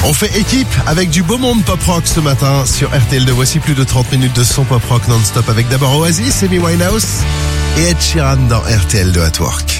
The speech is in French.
On fait équipe avec du beau monde pop rock ce matin sur RTL2. Voici plus de 30 minutes de son pop rock non-stop avec d'abord Oasis, Amy Winehouse et Ed Sheeran dans RTL2 at Work.